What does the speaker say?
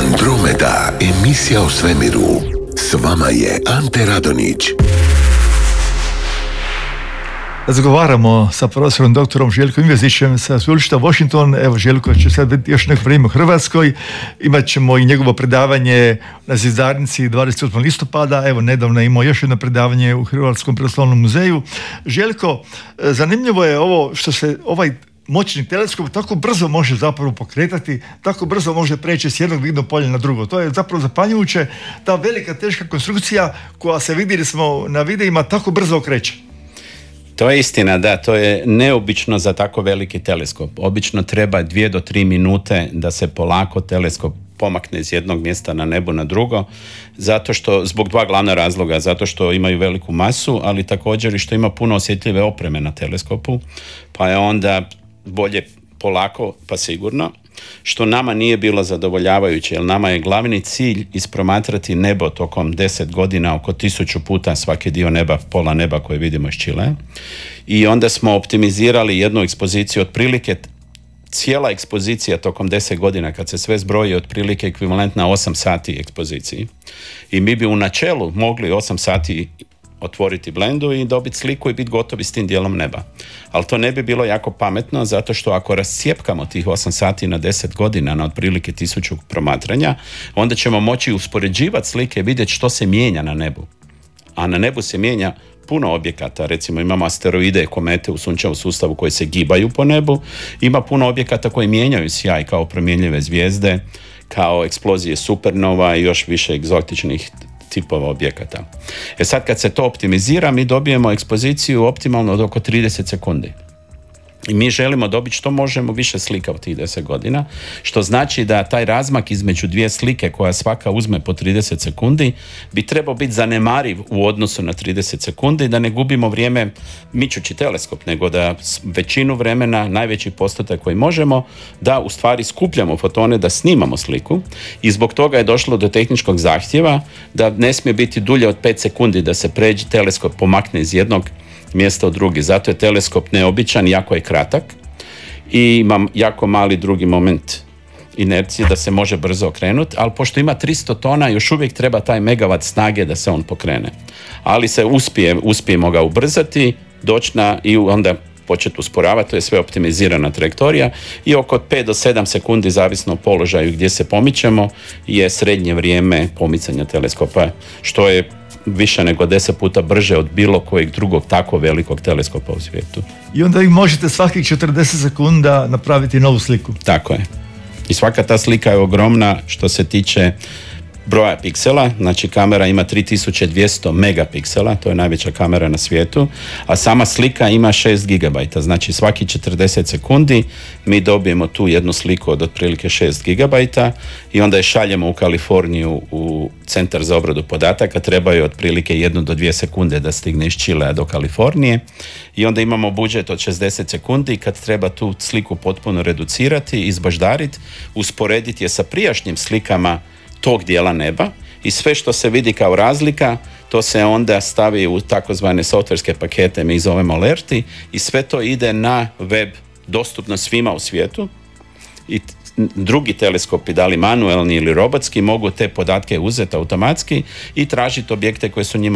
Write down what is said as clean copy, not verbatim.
Andromeda, emisija o svemiru. S vama je Ante Radonić. Razgovaramo sa profesorom doktorom Željkom Invezićem sa sveučilišta Washington. Evo, Željko će sad biti još neko vrijeme u Hrvatskoj. Imat ćemo i njegovo predavanje na Zizdarnici 28. listopada. Evo, nedavno je imao još jedno predavanje u Hrvatskom prirodoslovnom muzeju. Željko, zanimljivo je ovo što se ovaj moćni teleskop tako brzo može zapravo pokretati, tako brzo može preći s jednog vidnog polja na drugo. To je zapravo zapanjujuće, ta velika teška konstrukcija koja se vidjeli smo na videima tako brzo okreće. To je istina, da, to je neobično za tako veliki teleskop. Obično treba 2 do 3 minute da se polako teleskop pomakne iz jednog mjesta na nebu na drugo, zato što, zbog 2 glavna razloga, zato što imaju veliku masu, ali također i što ima puno osjetljive opreme na teleskopu, pa je onda bolje polako pa sigurno, što nama nije bilo zadovoljavajuće, jer nama je glavni cilj ispromatrati nebo tokom 10 godina oko 1000 puta svaki dio neba, pola neba koje vidimo iz Čilea. I onda smo optimizirali jednu ekspoziciju, otprilike cijela ekspozicija tokom 10 godina, kad se sve zbroji, otprilike ekvivalentna 8 sati ekspoziciji. I mi bi u načelu mogli 8 sati otvoriti blendu i dobiti sliku i biti gotovi s tim dijelom neba. Ali to ne bi bilo jako pametno, zato što ako rascijepkamo tih 8 sati na 10 godina na otprilike 1000 promatranja, onda ćemo moći uspoređivati slike i vidjeti što se mijenja na nebu. A na nebu se mijenja puno objekata, recimo imamo asteroide i komete u sunčevom sustavu koji se gibaju po nebu, ima puno objekata koji mijenjaju sjaj kao promjenljive zvijezde, kao eksplozije supernova i još više egzotičnih tipova objekata. Sad kad se to optimizira, mi dobijemo ekspoziciju optimalno od oko 30 sekundi. I mi želimo dobiti što možemo više slika u tih 10 godina, što znači da taj razmak između 2 slike koja svaka uzme po 30 sekundi bi trebao biti zanemariv u odnosu na 30 sekundi, da ne gubimo vrijeme mičući teleskop, nego da većinu vremena, najveći postotak koji možemo, da u stvari skupljamo fotone, da snimamo sliku, i zbog toga je došlo do tehničkog zahtjeva da ne smije biti dulje od 5 sekundi da se pređe teleskop, pomakne iz jednog mjesta u drugi. Zato je teleskop neobičan, jako je kratak i imam jako mali drugi moment inercije da se može brzo okrenuti, ali pošto ima 300 tona, još uvijek treba taj megavat snage da se on pokrene. Ali se uspijemo ga ubrzati, doći i onda početi usporavati, to je sve optimizirana trajektorija, i oko 5 do 7 sekundi, zavisno o položaju gdje se pomičemo, je srednje vrijeme pomicanja teleskopa, što je više nego 10 puta brže od bilo kojeg drugog tako velikog teleskopa u svijetu. I onda vi možete svakih 40 sekunda napraviti novu sliku. Tako je. I svaka ta slika je ogromna što se tiče broja piksela, znači kamera ima 3200 megapiksela, to je najveća kamera na svijetu, a sama slika ima 6 gigabajta, znači svaki 40 sekundi mi dobijemo tu jednu sliku od otprilike 6 gigabajta i onda je šaljemo u Kaliforniju u centar za obradu podataka, trebaju otprilike 1 do 2 sekunde da stigne iz Čilea do Kalifornije, i onda imamo budžet od 60 sekundi kad treba tu sliku potpuno reducirati, izbaždariti, usporediti je sa prijašnjim slikama tog dijela neba i sve što se vidi kao razlika, to se onda stavi u takozvane softverske pakete, mi ih zovemo alerti, i sve to ide na web dostupno svima u svijetu, i drugi teleskopi, da li manuelni ili robotski, mogu te podatke uzeti automatski i tražiti objekte koje su njima